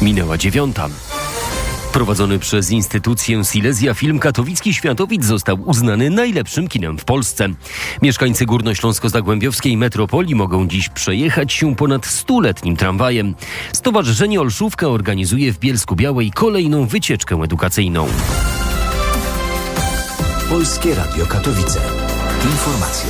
Minęła 9:00. Prowadzony przez instytucję Silesia film Katowicki Światowic został uznany najlepszym kinem w Polsce. Mieszkańcy górnośląsko-zagłębiowskiej metropolii mogą dziś przejechać się ponad 100-letnim tramwajem. Stowarzyszenie Olszówka organizuje w Bielsku-Białej kolejną wycieczkę edukacyjną. Polskie Radio Katowice. Informacje.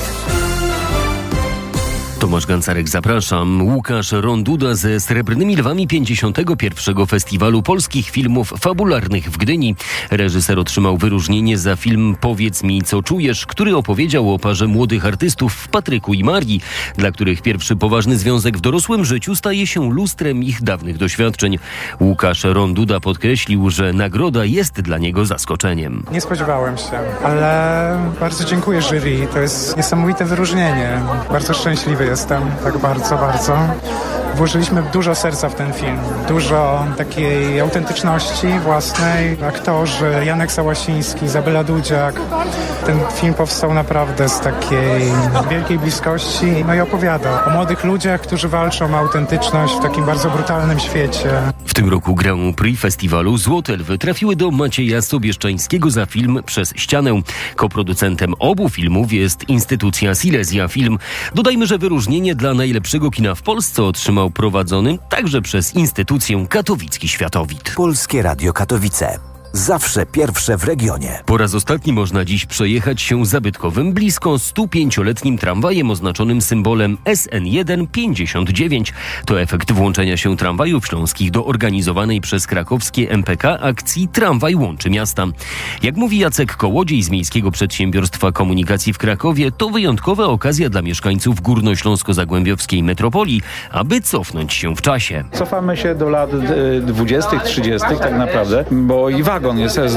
Tomasz Gancarek, zapraszam. Łukasz Ronduda ze Srebrnymi Lwami 51. Festiwalu Polskich Filmów Fabularnych w Gdyni. Reżyser otrzymał wyróżnienie za film Powiedz mi, co czujesz, który opowiedział o parze młodych artystów Patryku i Marii, dla których pierwszy poważny związek w dorosłym życiu staje się lustrem ich dawnych doświadczeń. Łukasz Ronduda podkreślił, że nagroda jest dla niego zaskoczeniem. Nie spodziewałem się, ale bardzo dziękuję jury. To jest niesamowite wyróżnienie. Bardzo szczęśliwy jestem, tak bardzo, bardzo. Włożyliśmy dużo serca w ten film, dużo takiej autentyczności własnej. Aktorzy Janek Sałasiński, Izabela Dudziak. Ten film powstał naprawdę z takiej wielkiej bliskości, no i opowiada o młodych ludziach, którzy walczą o autentyczność w takim bardzo brutalnym świecie. W tym roku Grand Prix festiwalu Złote Lwy trafiły do Macieja Sobieszczańskiego za film Przez ścianę. Koproducentem obu filmów jest instytucja Silesia Film. Dodajmy, że wyróżnienie dla najlepszego kina w Polsce otrzymał prowadzony także przez instytucję Katowicki Światowid. Polskie Radio Katowice. Zawsze pierwsze w regionie. Po raz ostatni można dziś przejechać się zabytkowym, blisko 105-letnim tramwajem oznaczonym symbolem SN1 59. To efekt włączenia się tramwajów śląskich do organizowanej przez krakowskie MPK akcji Tramwaj łączy miasta. Jak mówi Jacek Kołodziej z Miejskiego Przedsiębiorstwa Komunikacji w Krakowie, to wyjątkowa okazja dla mieszkańców górnośląsko-zagłębiowskiej metropolii, aby cofnąć się w czasie. Cofamy się do lat 20., 30. tak naprawdę, bo i wagon jest z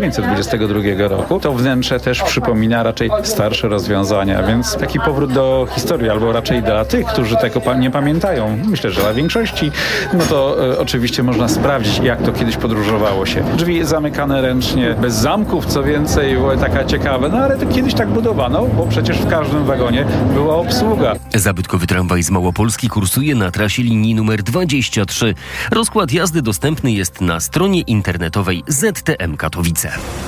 1922 roku. To wnętrze też przypomina raczej starsze rozwiązania, więc taki powrót do historii, albo raczej dla tych, którzy tego nie pamiętają. Myślę, że dla większości, no to oczywiście można sprawdzić, jak to kiedyś podróżowało się. Drzwi zamykane ręcznie, bez zamków, co więcej, było taka ciekawe, no ale to kiedyś tak budowano, bo przecież w każdym wagonie była obsługa. Zabytkowy tramwaj z Małopolski kursuje na trasie linii numer 23. Rozkład jazdy dostępny jest na stronie internetowej ZTM Katowice.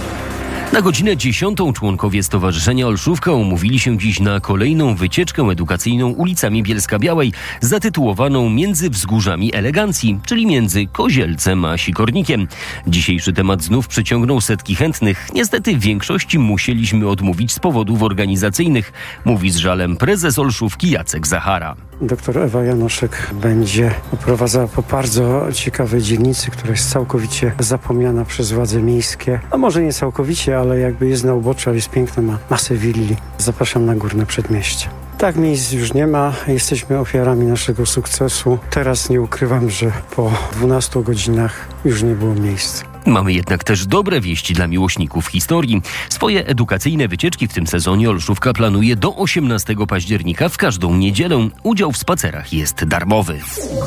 Na godzinę 10 członkowie Stowarzyszenia Olszówka umówili się dziś na kolejną wycieczkę edukacyjną ulicami Bielska-Białej, zatytułowaną Między wzgórzami elegancji, czyli między Kozielcem a Sikornikiem. Dzisiejszy temat znów przyciągnął setki chętnych. Niestety w większości musieliśmy odmówić z powodów organizacyjnych, mówi z żalem prezes Olszówki Jacek Zachara. Doktor Ewa Janoszek będzie oprowadzała po bardzo ciekawej dzielnicy, która jest całkowicie zapomniana przez władze miejskie. A może nie całkowicie, ale jakby jest na uboczu, jest piękna, ma masę willi. Zapraszam na Górne Przedmieście. Tak, miejsc już nie ma. Jesteśmy ofiarami naszego sukcesu. Teraz nie ukrywam, że po 12 godzinach już nie było miejsc. Mamy jednak też dobre wieści dla miłośników historii. Swoje edukacyjne wycieczki w tym sezonie Olszówka planuje do 18 października w każdą niedzielę. Udział w spacerach jest darmowy.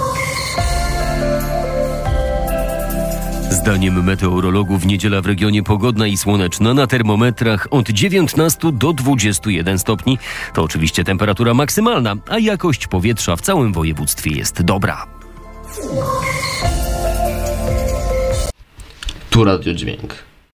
Zdaniem meteorologów niedziela w regionie pogodna i słoneczna, na termometrach od 19 do 21 stopni. To oczywiście temperatura maksymalna, a jakość powietrza w całym województwie jest dobra. Tu Radio Dźwięk.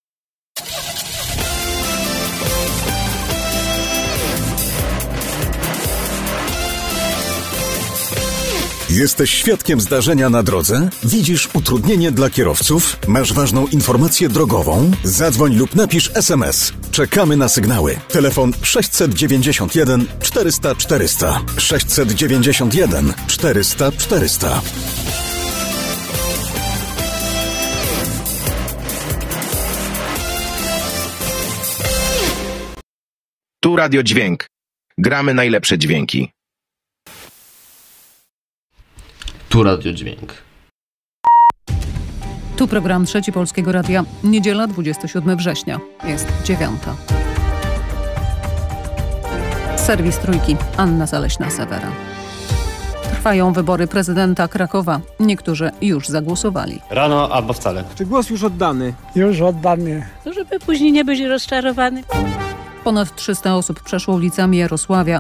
Jesteś świadkiem zdarzenia na drodze? Widzisz utrudnienie dla kierowców? Masz ważną informację drogową? Zadzwoń lub napisz SMS. Czekamy na sygnały. Telefon 691 400 400. 691 400 400. Tu Radio Dźwięk. Gramy najlepsze dźwięki. Tu Radio Dźwięk. Tu program Trzeci Polskiego Radia. Niedziela, 27 września. Jest 9. Serwis Trójki. Anna Zaleśna-Sewera. Trwają wybory prezydenta Krakowa. Niektórzy już zagłosowali. Rano albo wcale. Czy głos już oddany? Już oddany. To żeby później nie być rozczarowany. Ponad 300 osób przeszło ulicami Jarosławia,